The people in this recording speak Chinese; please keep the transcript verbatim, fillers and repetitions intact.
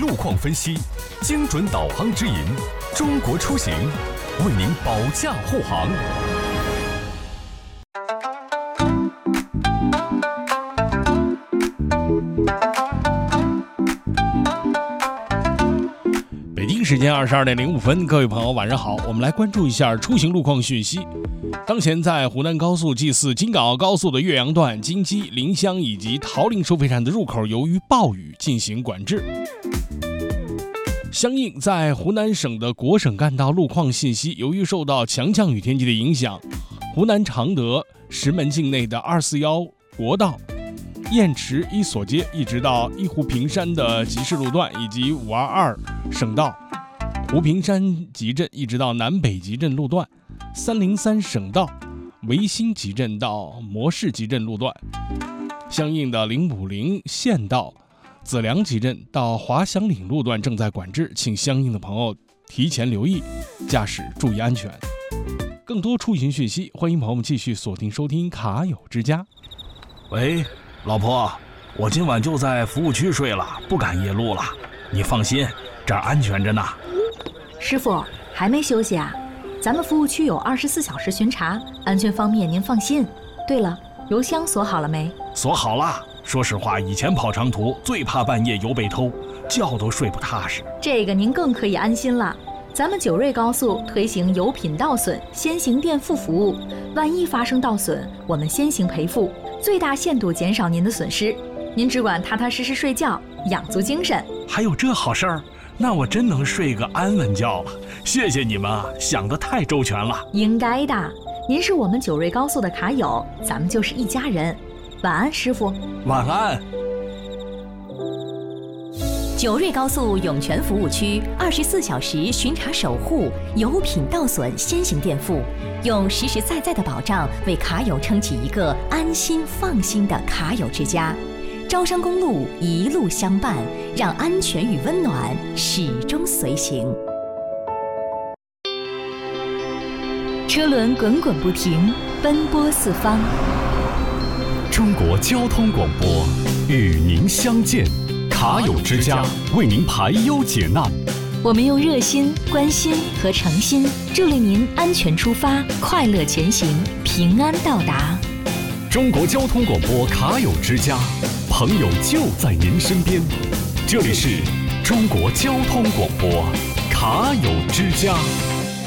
路况分析，精准导航指引，中国出行为您保驾护航。 北京时间二十二点零五分，各位朋友晚上好，我们来关注一下出行路况讯息。当前在湖南高速 G 四 京港澳高速的岳阳段、金鸡、临湘以及桃林收费站的入口，由于暴雨进行管制。相应在湖南省的国省干道路况信息，由于受到强降雨天气的影响，湖南常德、石门境内的二四一国道、雁池一所街一直到一湖平山的集市路段，以及五二二省道湖平山集镇一直到南北集镇路段，三零三省道维新集镇到模式集镇路段，相应的零五零县道子良集镇到华祥岭路段正在管制，请相应的朋友提前留意，驾驶注意安全。更多出行讯息，欢迎朋友们继续锁定收听卡友之家。 喂，老婆，我今晚就在服务区睡了，不赶夜路了。你放心，这儿安全着呢。 师傅还没休息啊？咱们服务区有二十四小时巡查，安全方面您放心。对了，油箱锁好了没？ 锁好了。说实话，以前跑长途最怕半夜油被偷，觉都睡不踏实。 这个您更可以安心了。咱们九瑞高速推行油品倒损先行垫付服务，万一发生倒损，我们先行赔付，最大限度减少您的损失。您只管踏踏实实睡觉，养足精神。 还有这好事儿？那我真能睡个安稳觉了。谢谢你们啊，想得太周全了。 应该的，您是我们九瑞高速的卡友，咱们就是一家人。晚安，师傅。 晚安。 九瑞高速涌泉服务区二十四小时巡查守护，油品倒损先行垫付，用实实在在的保障为卡友撑起一个安心放心的卡友之家。招商公路一路相伴，让安全与温暖始终随行。车轮滚滚不停，奔波四方。 中国交通广播与您相见，卡友之家为您排忧解难。 我们用热心、关心和诚心助力您安全出发，快乐前行，平安到达。 中国交通广播卡友之家，朋友就在您身边。这里是中国交通广播卡友之家。